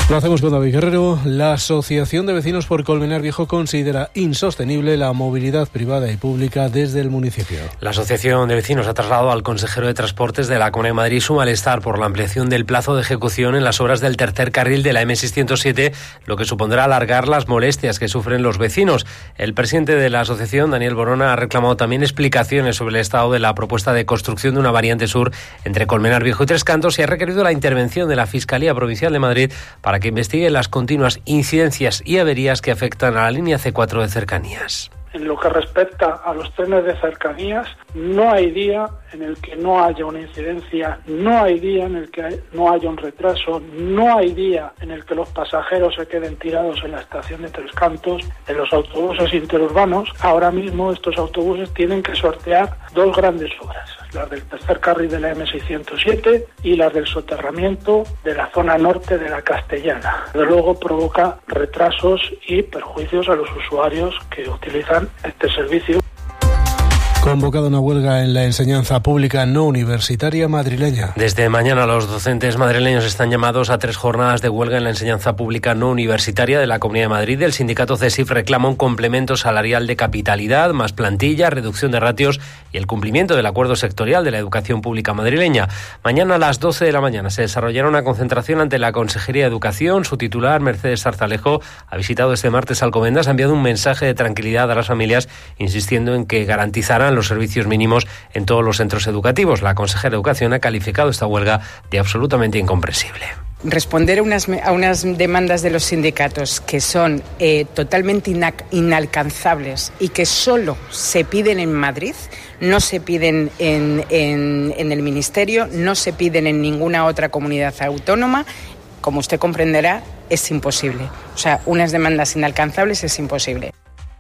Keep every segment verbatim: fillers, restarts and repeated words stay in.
Lo hacemos con David Guerrero. La Asociación de Vecinos por Colmenar Viejo considera insostenible la movilidad privada y pública desde el municipio. La Asociación de Vecinos ha trasladado al consejero de Transportes de la Comunidad de Madrid su malestar por la ampliación del plazo de ejecución en las obras del tercer carril de la eme seiscientos siete, lo que supondrá alargar las molestias que sufren los vecinos. El presidente de la asociación, Daniel Borona, ha reclamado también explicaciones sobre el estado de la propuesta de construcción de una variante sur entre Colmenar Viejo y Tres Cantos y ha requerido la intervención de la Fiscalía Provincial de Madrid para que investigue las continuas incidencias y averías que afectan a la línea ce cuatro de cercanías. En lo que respecta a los trenes de cercanías, no hay día en el que no haya una incidencia, no hay día en el que no haya un retraso, no hay día en el que los pasajeros se queden tirados en la estación de Tres Cantos, en los autobuses interurbanos. Ahora mismo estos autobuses tienen que sortear dos grandes obras, las del tercer carril de la eme seiscientos siete y las del soterramiento de la zona norte de la Castellana. De luego provoca retrasos y perjuicios a los usuarios que utilizan este servicio. Convocada una huelga en la enseñanza pública no universitaria madrileña. Desde mañana los docentes madrileños están llamados a tres jornadas de huelga en la enseñanza pública no universitaria de la Comunidad de Madrid. El sindicato CESIF reclama un complemento salarial de capitalidad, más plantilla, reducción de ratios y el cumplimiento del acuerdo sectorial de la educación pública madrileña. Mañana a las doce de la mañana se desarrollará una concentración ante la Consejería de Educación. Su titular, Mercedes Zarzalejo, ha visitado este martes Alcobendas, ha enviado un mensaje de tranquilidad a las familias, insistiendo en que garantizarán los servicios mínimos en todos los centros educativos. La consejera de Educación ha calificado esta huelga de absolutamente incomprensible. Responder a unas, a unas demandas de los sindicatos que son eh, totalmente ina- inalcanzables y que solo se piden en Madrid, no se piden en, en, en el Ministerio, no se piden en ninguna otra comunidad autónoma, como usted comprenderá, es imposible. O sea, unas demandas inalcanzables es imposible.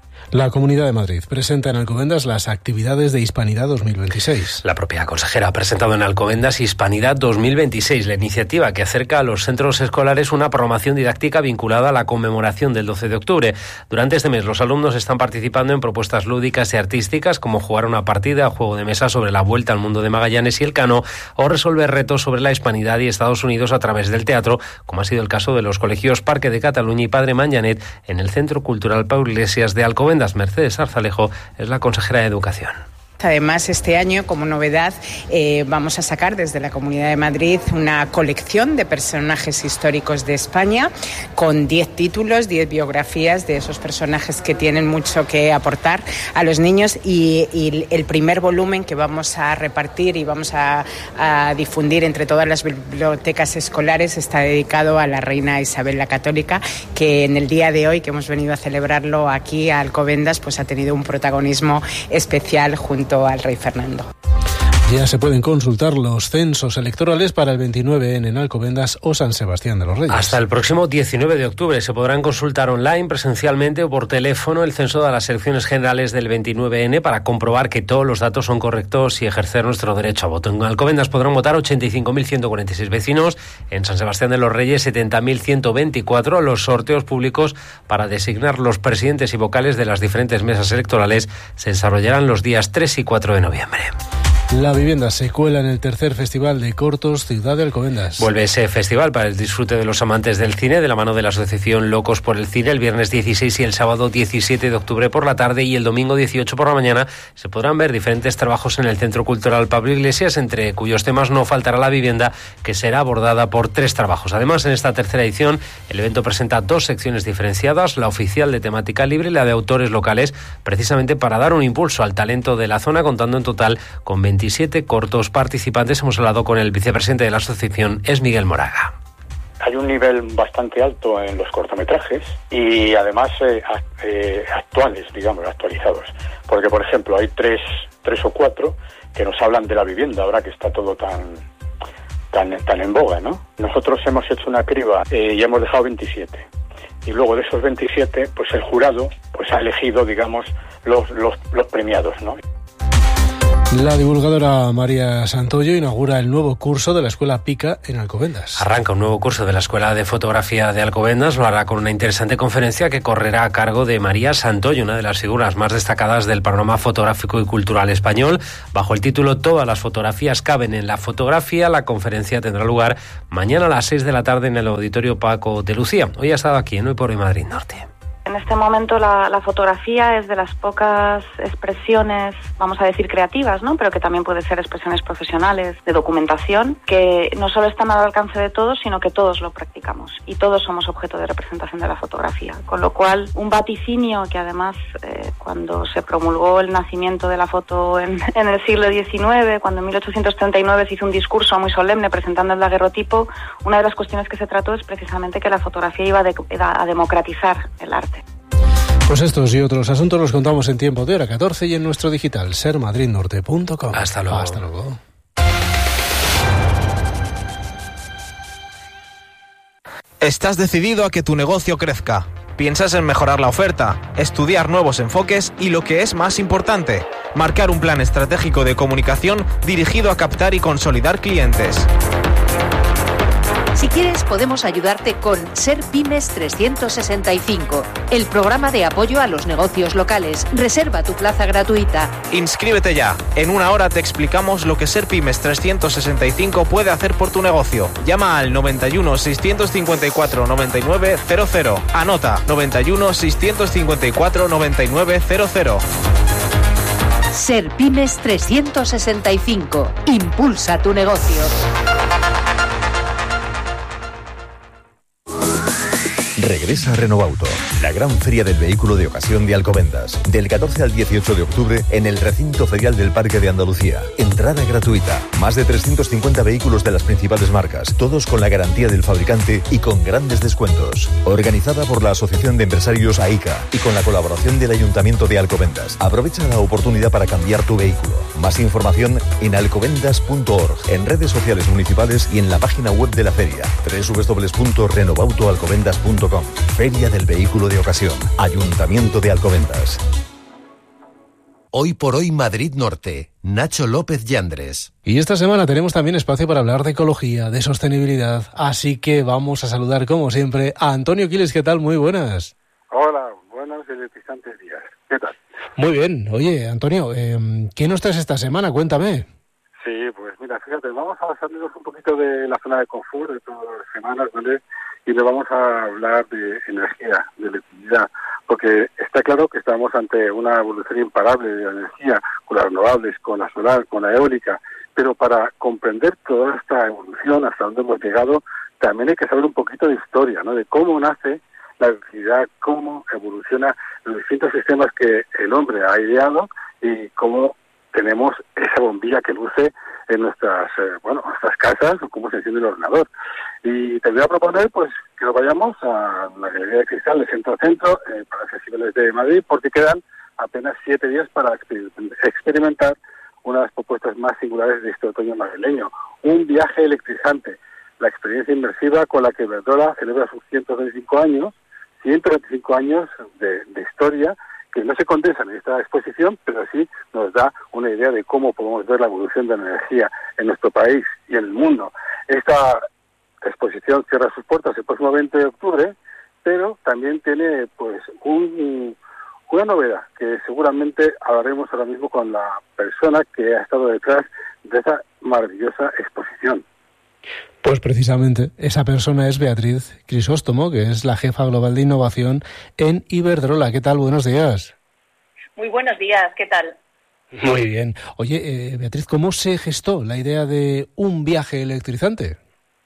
La Comunidad de Madrid presenta en Alcobendas las actividades de Hispanidad dos mil veintiséis. La propia consejera ha presentado en Alcobendas Hispanidad dos mil veintiséis, la iniciativa que acerca a los centros escolares una programación didáctica vinculada a la conmemoración del doce de octubre. Durante este mes los alumnos están participando en propuestas lúdicas y artísticas como jugar una partida, juego de mesa sobre la vuelta al mundo de Magallanes y Elcano o resolver retos sobre la Hispanidad y Estados Unidos a través del teatro, como ha sido el caso de los colegios Parque de Cataluña y Padre Manyanet en el Centro Cultural Pau Iglesias de Alcobendas. Mercedes Zarzalejo es la consejera de Educación. Además, este año, como novedad, eh, vamos a sacar desde la Comunidad de Madrid una colección de personajes históricos de España con diez títulos, diez biografías de esos personajes que tienen mucho que aportar a los niños y, y el primer volumen que vamos a repartir y vamos a, a difundir entre todas las bibliotecas escolares está dedicado a la reina Isabel la Católica, que en el día de hoy, que hemos venido a celebrarlo aquí a Alcobendas, pues ha tenido un protagonismo especial junto al rey Fernando. Ya se pueden consultar los censos electorales para el veintinueve ene en Alcobendas o San Sebastián de los Reyes. Hasta el próximo diecinueve de octubre se podrán consultar online, presencialmente o por teléfono el censo de las elecciones generales del veintinueve ene para comprobar que todos los datos son correctos y ejercer nuestro derecho a voto. En Alcobendas podrán votar ochenta y cinco mil ciento cuarenta y seis vecinos, en San Sebastián de los Reyes setenta mil ciento veinticuatro. Los sorteos públicos para designar los presidentes y vocales de las diferentes mesas electorales se desarrollarán los días tres y cuatro de noviembre. La vivienda se cuela en el tercer Festival de Cortos Ciudad de Alcobendas. Vuelve ese festival para el disfrute de los amantes del cine de la mano de la asociación Locos por el Cine. El viernes dieciséis y el sábado diecisiete de octubre por la tarde y el domingo dieciocho por la mañana se podrán ver diferentes trabajos en el Centro Cultural Pablo Iglesias, entre cuyos temas no faltará la vivienda, que será abordada por tres trabajos. Además, en esta tercera edición, el evento presenta dos secciones diferenciadas, la oficial de temática libre y la de autores locales, precisamente para dar un impulso al talento de la zona, contando en total con veintisiete cortos participantes. Hemos hablado con el vicepresidente de la asociación, es Miguel Moraga. Hay un nivel bastante alto en los cortometrajes y además eh, eh, actuales, digamos, actualizados. Porque, por ejemplo, hay tres, tres o cuatro que nos hablan de la vivienda, ahora que está todo tan tan, tan en boga, ¿no? Nosotros hemos hecho una criba eh, y hemos dejado veintisiete. Y luego de esos veintisiete, pues el jurado pues ha elegido, digamos, los, los, los premiados, ¿no? La divulgadora María Santoyo inaugura el nuevo curso de la Escuela Pica en Alcobendas. Arranca un nuevo curso de la Escuela de Fotografía de Alcobendas. Lo hará con una interesante conferencia que correrá a cargo de María Santoyo, una de las figuras más destacadas del panorama fotográfico y cultural español. Bajo el título Todas las fotografías caben en la fotografía, la conferencia tendrá lugar mañana a las seis de la tarde en el Auditorio Paco de Lucía. Hoy ha estado aquí en Hoy por Hoy Madrid Norte. En este momento la, la fotografía es de las pocas expresiones, vamos a decir creativas, ¿no? Pero que también puede ser expresiones profesionales, de documentación, que no solo están al alcance de todos, sino que todos lo practicamos y todos somos objeto de representación de la fotografía. Con lo cual, un vaticinio que además eh, cuando se promulgó el nacimiento de la foto en, en el siglo diecinueve, cuando en mil ochocientos treinta y nueve se hizo un discurso muy solemne presentando el daguerrotipo, una de las cuestiones que se trató es precisamente que la fotografía iba, de, iba a democratizar el arte. Pues estos y otros asuntos los contamos en tiempo de hora catorce y en nuestro digital ser madrid norte punto com. Hasta luego. Hasta luego. Estás decidido a que tu negocio crezca. Piensas en mejorar la oferta, estudiar nuevos enfoques y, lo que es más importante, marcar un plan estratégico de comunicación dirigido a captar y consolidar clientes. Si quieres, podemos ayudarte con Ser Pymes trescientos sesenta y cinco, el programa de apoyo a los negocios locales. Reserva tu plaza gratuita. Inscríbete ya. En una hora te explicamos lo que Ser Pymes trescientos sesenta y cinco puede hacer por tu negocio. Llama al noventa y uno, seiscientos cincuenta y cuatro, noventa y nueve cero cero. Anota noventa y uno, seiscientos cincuenta y cuatro, noventa y nueve cero cero. Ser Pymes trescientos sesenta y cinco. Impulsa tu negocio. Regresa a Renovauto, la gran feria del vehículo de ocasión de Alcobendas. Del catorce al dieciocho de octubre en el recinto ferial del Parque de Andalucía. Entrada gratuita. Más de trescientos cincuenta vehículos de las principales marcas, todos con la garantía del fabricante y con grandes descuentos. Organizada por la Asociación de Empresarios AICA y con la colaboración del Ayuntamiento de Alcobendas. Aprovecha la oportunidad para cambiar tu vehículo. Más información en alcobendas punto org, en redes sociales municipales y en la página web de la feria doble u doble u doble u punto renovauto alcobendas punto com. Feria del Vehículo de Ocasión. Ayuntamiento de Alcobendas. Hoy por Hoy Madrid Norte. Nacho López Yandres. Y esta semana tenemos también espacio para hablar de ecología, de sostenibilidad. Así que vamos a saludar, como siempre, a Antonio Quiles. ¿Qué tal? Muy buenas. Hola, buenos y electrizantes días. ¿Qué tal? Muy bien. Oye, Antonio, eh, ¿qué nos traes esta semana? Cuéntame. Sí, pues mira, fíjate, vamos a salirnos un poquito de la zona de confort de todas las semanas, ¿vale? Y le vamos a hablar de energía, de electricidad, porque está claro que estamos ante una evolución imparable de la energía, con las renovables, con la solar, con la eólica, pero para comprender toda esta evolución, hasta dónde hemos llegado, también hay que saber un poquito de historia, ¿no? De cómo nace la electricidad, cómo evoluciona los distintos sistemas que el hombre ha ideado y cómo tenemos esa bombilla que luce en nuestras eh, bueno nuestras casas o cómo se enciende el ordenador. Y te voy a proponer pues que nos vayamos a la Galería de Cristal de Centro a Centro, eh, para los festivales de Madrid, porque quedan apenas siete días para experimentar una de las propuestas más singulares de este otoño madrileño, un viaje electrizante, la experiencia inmersiva con la que Iberdrola celebra sus ciento veinticinco años, ciento veinticinco años de, de historia, que no se condensan en esta exposición, pero sí nos da una idea de cómo podemos ver la evolución de la energía en nuestro país y en el mundo. Esta exposición cierra sus puertas el próximo veinte de octubre, pero también tiene pues un, una novedad que seguramente hablaremos ahora mismo con la persona que ha estado detrás de esa maravillosa exposición. Pues precisamente esa persona es Beatriz Crisóstomo, que es la jefa global de innovación en Iberdrola. ¿Qué tal? Buenos días. Muy buenos días, ¿qué tal? Muy bien. Oye, eh, Beatriz, ¿cómo se gestó la idea de un viaje electrizante?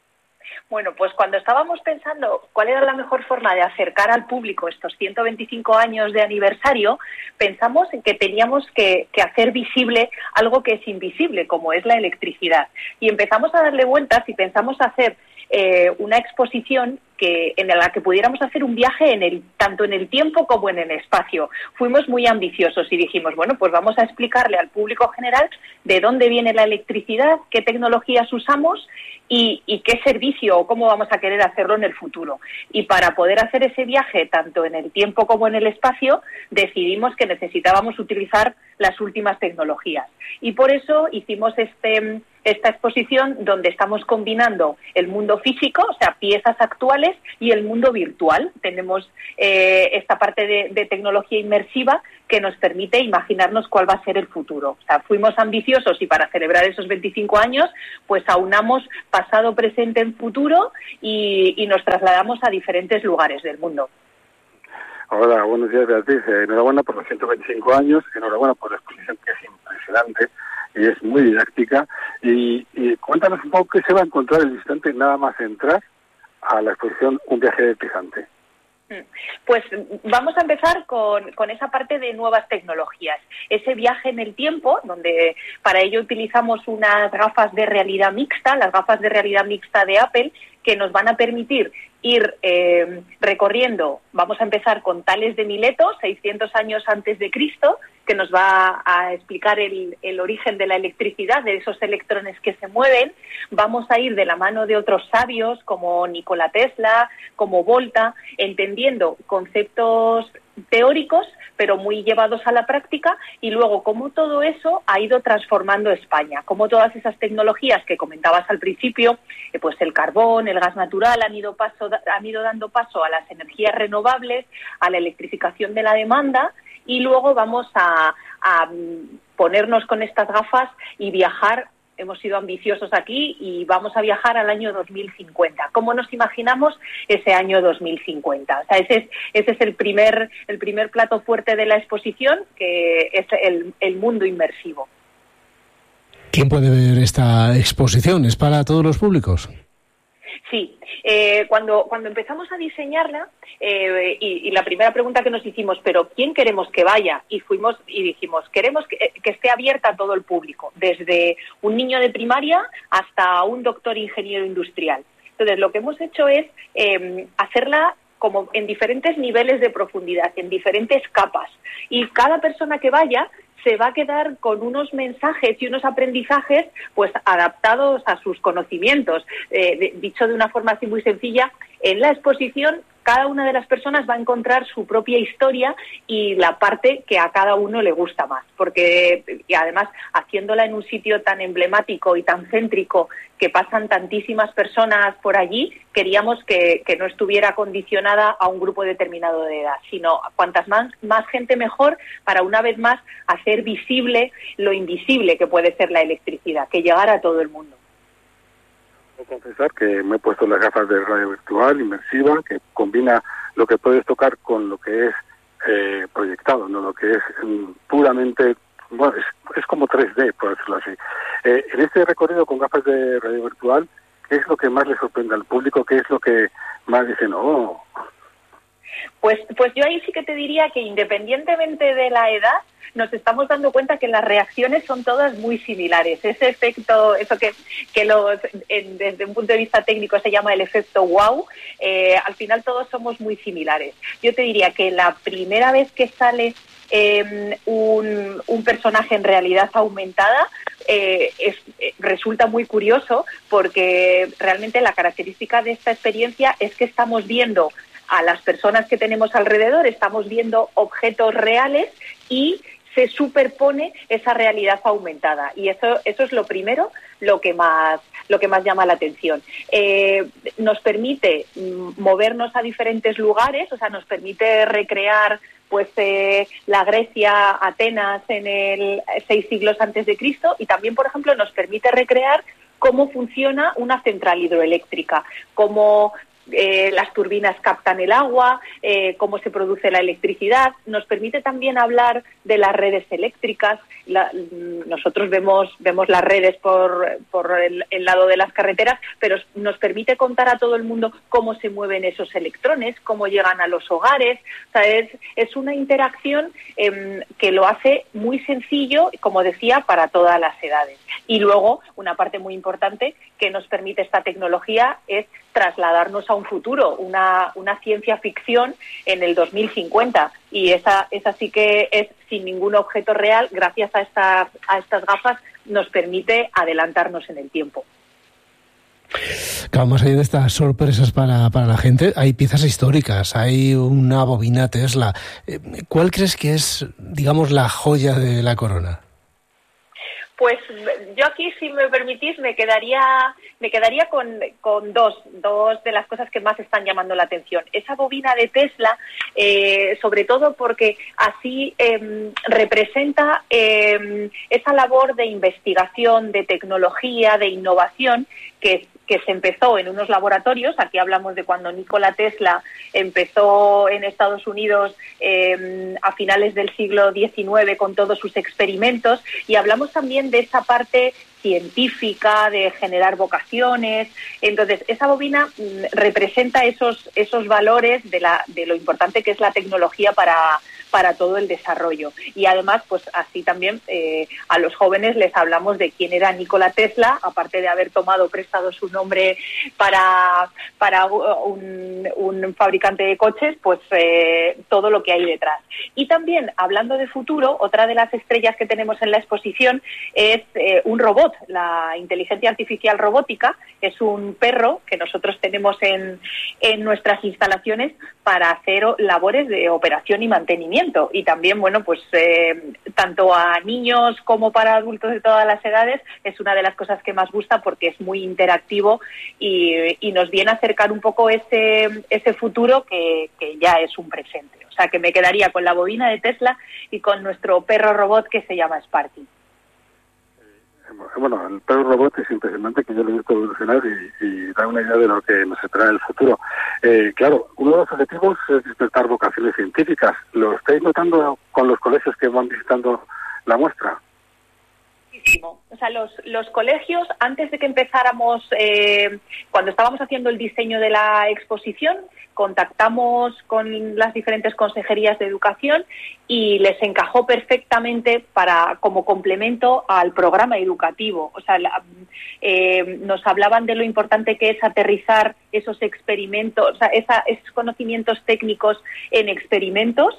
Bueno, pues cuando estábamos pensando cuál era la mejor forma de acercar al público estos ciento veinticinco años de aniversario, pensamos en que teníamos que, que hacer visible algo que es invisible, como es la electricidad. Y empezamos a darle vueltas y pensamos hacer eh, una exposición que en la que pudiéramos hacer un viaje en el tanto en el tiempo como en el espacio. Fuimos muy ambiciosos y dijimos, bueno, pues vamos a explicarle al público general de dónde viene la electricidad, qué tecnologías usamos y, y qué servicio o cómo vamos a querer hacerlo en el futuro. Y para poder hacer ese viaje tanto en el tiempo como en el espacio, decidimos que necesitábamos utilizar las últimas tecnologías. Y por eso hicimos este, esta exposición donde estamos combinando el mundo físico, o sea, piezas actuales, y el mundo virtual. Tenemos eh, esta parte de, de tecnología inmersiva que nos permite imaginarnos cuál va a ser el futuro. O sea, fuimos ambiciosos y para celebrar esos veinticinco años, pues aunamos pasado, presente en futuro y, y nos trasladamos a diferentes lugares del mundo. Hola, buenos días, Beatriz. Eh, enhorabuena por los ciento veinticinco años, enhorabuena por la exposición, que es impresionante y es muy didáctica. Y, y cuéntanos un poco qué se va a encontrar el instante nada más entrar a la exposición Un viaje electrizante. Pues vamos a empezar con, con esa parte de nuevas tecnologías. Ese viaje en el tiempo, donde para ello utilizamos unas gafas de realidad mixta, las gafas de realidad mixta de Apple, que nos van a permitir ir eh, recorriendo. Vamos a empezar con Tales de Mileto, seiscientos años antes de Cristo, que nos va a explicar el, el origen de la electricidad, de esos electrones que se mueven. Vamos a ir de la mano de otros sabios como Nikola Tesla, como Volta, entendiendo conceptos teóricos, pero muy llevados a la práctica, y luego cómo todo eso ha ido transformando España, cómo todas esas tecnologías que comentabas al principio, eh, pues el carbón, el gas natural, han ido, paso, han ido dando paso a las energías renovables, a la electrificación de la demanda, y luego vamos a, a ponernos con estas gafas y viajar. Hemos sido ambiciosos aquí y vamos a viajar al año dos mil cincuenta. ¿Cómo nos imaginamos ese año dos mil cincuenta? O sea, ese es, ese es el primer, el primer plato fuerte de la exposición, que es el, el mundo inmersivo. ¿Quién puede ver esta exposición? ¿Es para todos los públicos? Sí, eh, cuando, cuando empezamos a diseñarla, eh, y, y la primera pregunta que nos hicimos, pero ¿quién queremos que vaya? Y fuimos y dijimos, queremos que, que esté abierta a todo el público, desde un niño de primaria hasta un doctor ingeniero industrial. Entonces, lo que hemos hecho es eh, hacerla como en diferentes niveles de profundidad, en diferentes capas, y cada persona que vaya se va a quedar con unos mensajes y unos aprendizajes pues adaptados a sus conocimientos. Eh, de, dicho de una forma así muy sencilla, en la exposición cada una de las personas va a encontrar su propia historia y la parte que a cada uno le gusta más, porque y además haciéndola en un sitio tan emblemático y tan céntrico, que pasan tantísimas personas por allí, queríamos que, que no estuviera condicionada a un grupo determinado de edad, sino cuantas más, más gente mejor, para una vez más hacer visible lo invisible que puede ser la electricidad, que llegara a todo el mundo. Debo confesar que me he puesto las gafas de radio virtual inmersiva, que combina lo que puedes tocar con lo que es eh, proyectado, no lo que es mm, puramente, bueno, es, es como tres D, por decirlo así. Eh, en este recorrido con gafas de radio virtual, ¿qué es lo que más le sorprende al público? ¿Qué es lo que más dicen, oh? Pues, pues yo ahí sí que te diría que independientemente de la edad, nos estamos dando cuenta que las reacciones son todas muy similares. Ese efecto, eso que, que los, en, desde un punto de vista técnico se llama el efecto wow, eh, al final todos somos muy similares. Yo te diría que la primera vez que sale eh, un, un personaje en realidad aumentada, eh, es, eh, resulta muy curioso, porque realmente la característica de esta experiencia es que estamos viendo a las personas que tenemos alrededor, estamos viendo objetos reales y se superpone esa realidad aumentada, y eso eso es lo primero, lo que más lo que más llama la atención. Eh, nos permite movernos a diferentes lugares, o sea, nos permite recrear pues eh, la Grecia, Atenas en el seis siglos antes de Cristo, y también, por ejemplo, nos permite recrear cómo funciona una central hidroeléctrica, cómo Eh, las turbinas captan el agua, eh, cómo se produce la electricidad. Nos permite también hablar de las redes eléctricas. La, nosotros vemos vemos las redes por, por el, el lado de las carreteras, pero nos permite contar a todo el mundo cómo se mueven esos electrones, cómo llegan a los hogares. O sea, es, es una interacción eh, que lo hace muy sencillo, como decía, para todas las edades. Y luego, una parte muy importante que nos permite esta tecnología es trasladarnos a un futuro, una, una ciencia ficción en el dos mil cincuenta. Y esa, esa sí que es sin ningún objeto real, gracias a estas, a estas gafas nos permite adelantarnos en el tiempo. Claro, más allá de estas sorpresas para, para la gente, hay piezas históricas, hay una bobina Tesla. ¿Cuál crees que es, digamos, la joya de la corona? Pues yo aquí, si me permitís, me quedaría me quedaría con, con dos, dos de las cosas que más están llamando la atención. Esa bobina de Tesla, eh, sobre todo porque así eh, representa eh, esa labor de investigación, de tecnología, de innovación que que se empezó en unos laboratorios. Aquí hablamos de cuando Nikola Tesla empezó en Estados Unidos eh, a finales del siglo diecinueve con todos sus experimentos, y hablamos también de esa parte científica, de generar vocaciones. Entonces, esa bobina mm, representa esos esos valores de la de lo importante que es la tecnología para para todo el desarrollo. Y además, pues así también eh, a los jóvenes les hablamos de quién era Nikola Tesla, aparte de haber tomado prestado su nombre para, para un, un fabricante de coches, pues eh, todo lo que hay detrás. Y también, hablando de futuro, otra de las estrellas que tenemos en la exposición es eh, un robot. La inteligencia artificial robótica es un perro que nosotros tenemos en, en nuestras instalaciones para hacer labores de operación y mantenimiento. Y también, bueno, pues eh, tanto a niños como para adultos de todas las edades es una de las cosas que más gusta, porque es muy interactivo y, y nos viene a acercar un poco ese, ese futuro que, que ya es un presente. O sea, que me quedaría con la bobina de Tesla y con nuestro perro robot que se llama Sparky. Bueno, el perro robot es impresionante, que yo lo he visto evolucionar y, y da una idea de lo que nos espera en el futuro. Eh, claro, uno de los objetivos es despertar vocaciones científicas. ¿Lo estáis notando con los colegios que van visitando la muestra? O sea, los, los colegios, antes de que empezáramos, eh, cuando estábamos haciendo el diseño de la exposición, contactamos con las diferentes consejerías de educación y les encajó perfectamente para como complemento al programa educativo. O sea, la, eh, nos hablaban de lo importante que es aterrizar esos experimentos, o sea, esa, esos conocimientos técnicos en experimentos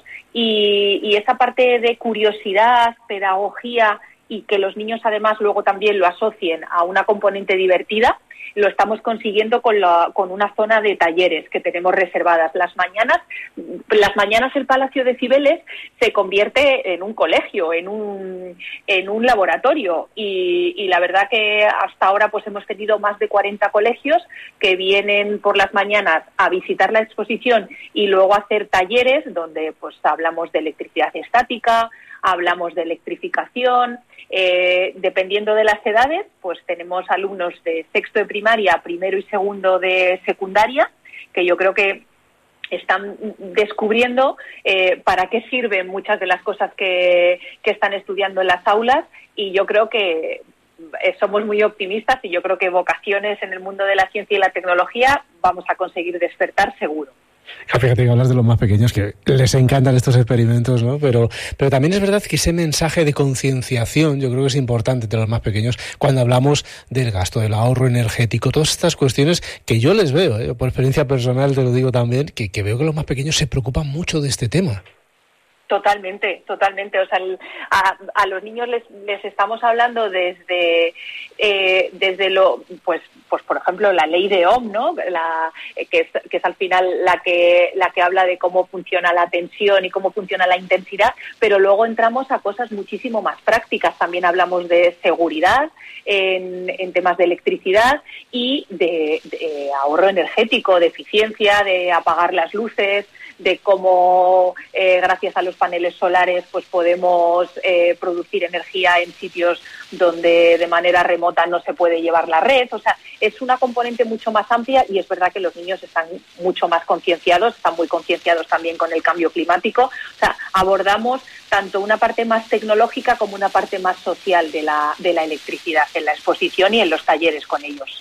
y, y esa parte de curiosidad, pedagogía, y que los niños además luego también lo asocien a una componente divertida, lo estamos consiguiendo con, la, con una zona de talleres que tenemos reservadas. Las mañanas, las mañanas el Palacio de Cibeles se convierte en un colegio, en un, en un laboratorio y, y la verdad que hasta ahora pues hemos tenido más de cuarenta colegios que vienen por las mañanas a visitar la exposición y luego a hacer talleres donde pues hablamos de electricidad estática, hablamos de electrificación, eh, dependiendo de las edades, pues tenemos alumnos de sexto de primaria, primero y segundo de secundaria, que yo creo que están descubriendo eh, para qué sirven muchas de las cosas que, que están estudiando en las aulas, y yo creo que eh, somos muy optimistas y yo creo que vocaciones en el mundo de la ciencia y la tecnología vamos a conseguir despertar seguro. Fíjate que hablas de los más pequeños, que les encantan estos experimentos, ¿no? Pero, pero también es verdad que ese mensaje de concienciación yo creo que es importante entre los más pequeños cuando hablamos del gasto, del ahorro energético, todas estas cuestiones que yo les veo, ¿eh? Por experiencia personal te lo digo también, que, que veo que los más pequeños se preocupan mucho de este tema. Totalmente, totalmente. O sea, el, a, a los niños les, les estamos hablando desde eh, desde lo, pues, pues por ejemplo la ley de Ohm, ¿no? La, que es que es al final la que la que habla de cómo funciona la tensión y cómo funciona la intensidad. Pero luego entramos a cosas muchísimo más prácticas. También hablamos de seguridad en, en temas de electricidad y de, de ahorro energético, de eficiencia, de apagar las luces, de cómo eh, gracias a los paneles solares pues podemos eh, producir energía en sitios donde de manera remota no se puede llevar la red. O sea, es una componente mucho más amplia y es verdad que los niños están mucho más concienciados, están muy concienciados también con el cambio climático. O sea, abordamos tanto una parte más tecnológica como una parte más social de la, de la electricidad en la exposición y en los talleres con ellos.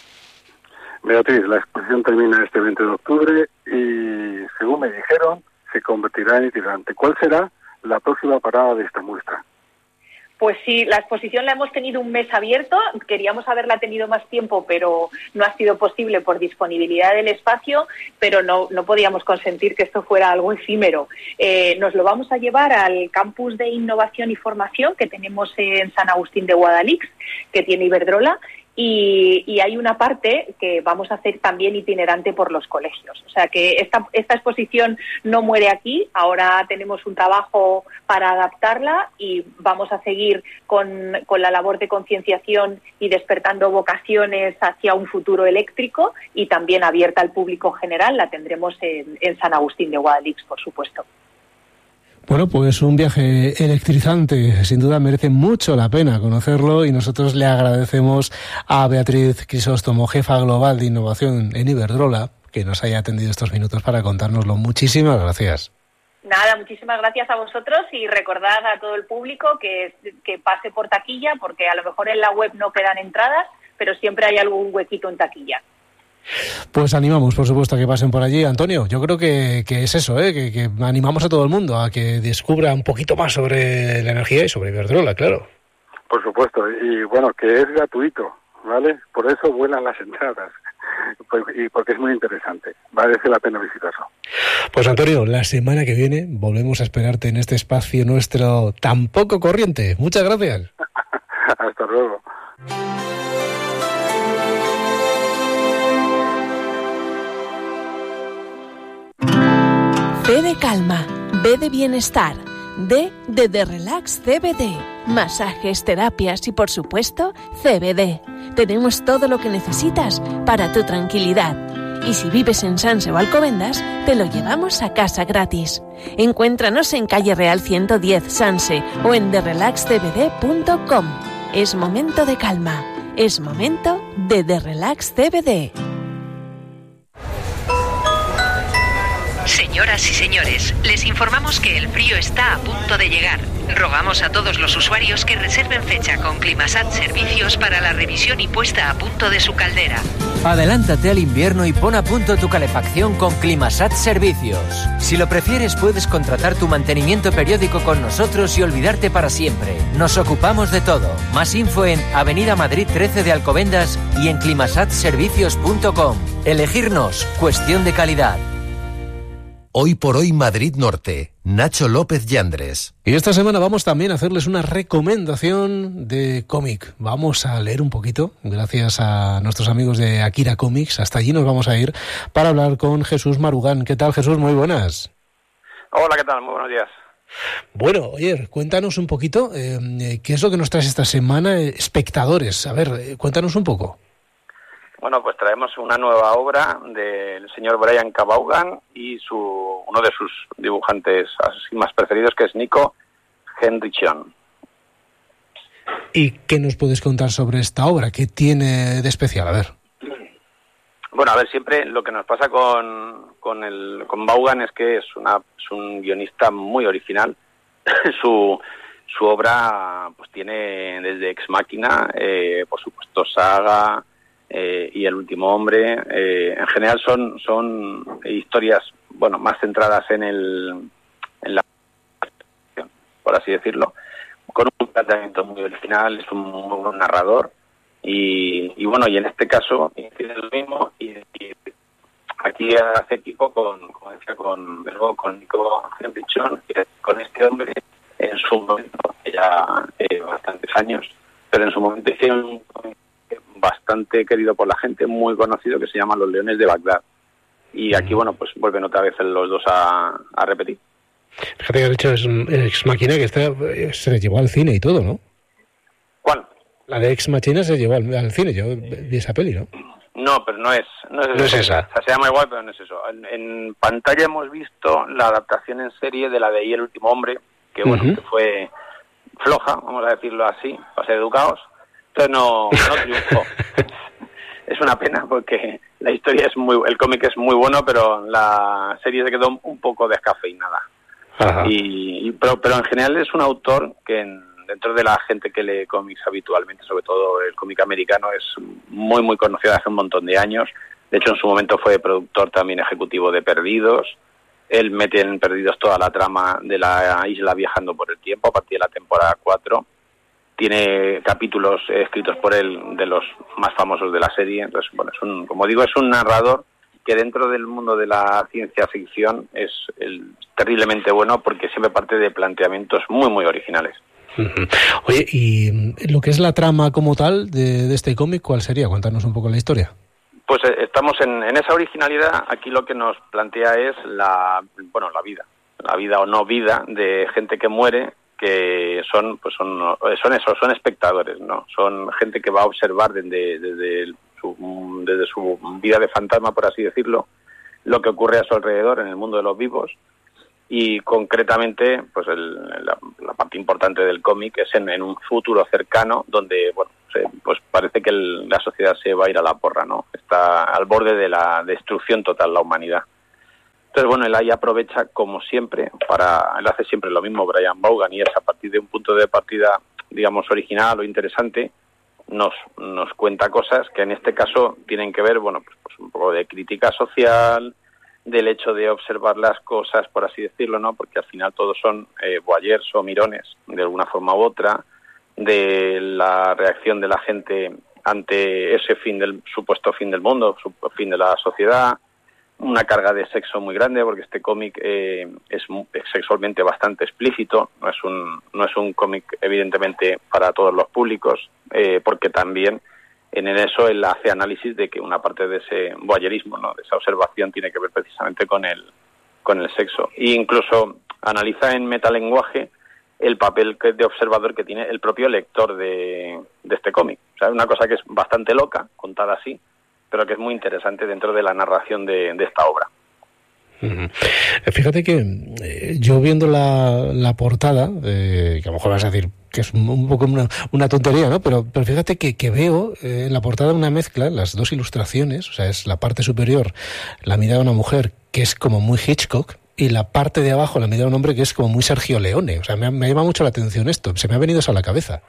Beatriz, la exposición termina este veinte de octubre y, según me dijeron, se convertirá en itinerante. ¿Cuál será la próxima parada de esta muestra? Pues sí, la exposición la hemos tenido un mes abierto, queríamos haberla tenido más tiempo, pero no ha sido posible por disponibilidad del espacio, pero no, no podíamos consentir que esto fuera algo efímero. Eh, nos lo vamos a llevar al campus de innovación y formación que tenemos en San Agustín de Guadalix, que tiene Iberdrola, Y, y hay una parte que vamos a hacer también itinerante por los colegios. O sea que esta, esta exposición no muere aquí, ahora tenemos un trabajo para adaptarla y vamos a seguir con, con la labor de concienciación y despertando vocaciones hacia un futuro eléctrico, y también abierta al público general, la tendremos en, en San Agustín de Guadalix, por supuesto. Bueno, pues un viaje electrizante, sin duda merece mucho la pena conocerlo, y nosotros le agradecemos a Beatriz Crisóstomo, jefa global de innovación en Iberdrola, que nos haya atendido estos minutos para contárnoslo. Muchísimas gracias. Nada, muchísimas gracias a vosotros, y recordad a todo el público que, que pase por taquilla, porque a lo mejor en la web no quedan entradas, pero siempre hay algún huequito en taquilla. Pues animamos, por supuesto, a que pasen por allí. Antonio, yo creo que, que es eso, ¿eh? que, que animamos a todo el mundo a que descubra un poquito más sobre la energía y sobre Iberdrola, claro. Por supuesto, y bueno, que es gratuito, ¿vale? Por eso vuelan las entradas, y porque es muy interesante, merece la pena visitarlo. Pues Antonio, la semana que viene volvemos a esperarte en este espacio nuestro tan poco corriente. Muchas gracias. Hasta luego. C de calma, B de bienestar, D de The Relax C B D, masajes, terapias y por supuesto C B D. Tenemos todo lo que necesitas para tu tranquilidad. Y si vives en Sanse o Alcobendas, te lo llevamos a casa gratis. Encuéntranos en calle Real ciento diez Sanse o en the relax c b d punto com. Es momento de calma, es momento de The Relax C B D. Señoras y señores, les informamos que el frío está a punto de llegar. Rogamos a todos los usuarios que reserven fecha con Climasat Servicios para la revisión y puesta a punto de su caldera. Adelántate al invierno y pon a punto tu calefacción con Climasat Servicios. Si lo prefieres, puedes contratar tu mantenimiento periódico con nosotros y olvidarte para siempre. Nos ocupamos de todo. Más info en Avenida Madrid trece de Alcobendas y en climasat servicios punto com. Elegirnos, cuestión de calidad. Hoy por hoy Madrid Norte, Nacho López Yandres. Y esta semana vamos también a hacerles una recomendación de cómic. Vamos a leer un poquito, gracias a nuestros amigos de Akira Comics. Hasta allí nos vamos a ir para hablar con Jesús Marugán. ¿Qué tal, Jesús? Muy buenas. Hola, ¿qué tal? Muy buenos días. Bueno, oye, cuéntanos un poquito, eh, ¿qué es lo que nos traes esta semana? Espectadores, a ver, eh, cuéntanos un poco. Bueno, pues traemos una nueva obra del señor Brian K. Vaughan y su uno de sus dibujantes así más preferidos, que es Nico Henrichon. ¿Y qué nos puedes contar sobre esta obra? ¿Qué tiene de especial? A ver. Bueno, a ver, siempre lo que nos pasa con con el con Vaughan es que es una es un guionista muy original. su su obra pues tiene desde Ex Machina, eh, por supuesto Saga, Eh, y El último hombre. Eh, en general son son historias, bueno, más centradas en el en la, por así decirlo, con un planteamiento muy original. Es un muy buen narrador y, y bueno, y en este caso tiene lo mismo, y, y aquí hace equipo con, como decía, con luego con Nico Henrichon, que con este hombre en su momento, ya eh, bastantes años, pero en su momento hicieron un bastante querido por la gente, muy conocido, que se llama Los Leones de Bagdad. Y aquí, bueno, pues vuelven otra vez los dos a, a repetir. Fíjate que has dicho es Ex Machina, que esta, se llevó al cine y todo, ¿no? ¿Cuál? La de Ex Machina se llevó al, al cine, yo vi esa peli, ¿no? No, pero no es, no es, no es esa. O sea, se llama igual, pero no es eso. En, en pantalla hemos visto la adaptación en serie de la de Y el último hombre, que bueno, uh-huh. que fue floja, vamos a decirlo así, para ser educados. Entonces no, no triunfó. Es una pena porque la historia es muy, el cómic es muy bueno, pero la serie se quedó un poco descafeinada. Ajá. Y, y pero, pero en general es un autor que en, dentro de la gente que lee cómics habitualmente, sobre todo el cómic americano, es muy muy conocido hace un montón de años. De hecho, en su momento fue productor también ejecutivo de Perdidos. Él mete en Perdidos toda la trama de la isla viajando por el tiempo a partir de la temporada cuatro. tiene capítulos escritos por él de los más famosos de la serie. Entonces, bueno, es un, como digo, es un narrador que dentro del mundo de la ciencia ficción es el, terriblemente bueno, porque siempre parte de planteamientos muy, muy originales. Uh-huh. Oye, y lo que es la trama como tal de, de este cómic, ¿cuál sería? Cuéntanos un poco la historia. Pues eh, estamos en, en esa originalidad. Aquí lo que nos plantea es la, bueno, la vida, la vida o no vida de gente que muere, que son, pues son, son eso, son espectadores, ¿no? Son gente que va a observar desde, desde el Su, desde su vida de fantasma, por así decirlo, lo que ocurre a su alrededor en el mundo de los vivos. Y concretamente, pues el, la, la parte importante del cómic es en, en un futuro cercano donde, bueno, se, pues parece que el, la sociedad se va a ir a la porra, ¿no? Está al borde de la destrucción total la humanidad. Entonces, bueno, él ahí aprovecha, como siempre, para, él hace siempre lo mismo, Brian Vaughan, y es a partir de un punto de partida, digamos, original o interesante, nos nos cuenta cosas que en este caso tienen que ver, bueno, pues, pues un poco de crítica social, del hecho de observar las cosas, por así decirlo, ¿no? Porque al final todos son eh, voyeurs o mirones, de alguna forma u otra, de la reacción de la gente ante ese fin del supuesto fin del mundo, fin de la sociedad, una carga de sexo muy grande, porque este cómic eh, es, es sexualmente bastante explícito, no es un no es un cómic evidentemente para todos los públicos, eh, porque también en eso él hace análisis de que una parte de ese voyerismo, ¿no?, de esa observación tiene que ver precisamente con el con el sexo. E incluso analiza en metalenguaje el papel que, de observador que tiene el propio lector de, de este cómic. O sea, es una cosa que es bastante loca, contada así, pero que es muy interesante dentro de la narración de, de esta obra. Uh-huh. Fíjate que eh, yo viendo la, la portada, eh, que a lo mejor vas a decir que es un, un poco una, una tontería, ¿no? Pero, pero fíjate que, que veo eh, en la portada una mezcla, las dos ilustraciones, o sea, es la parte superior, la mirada de una mujer, que es como muy Hitchcock, y la parte de abajo, la mirada de un hombre, que es como muy Sergio Leone. O sea, me, me llama mucho la atención esto, se me ha venido eso a la cabeza.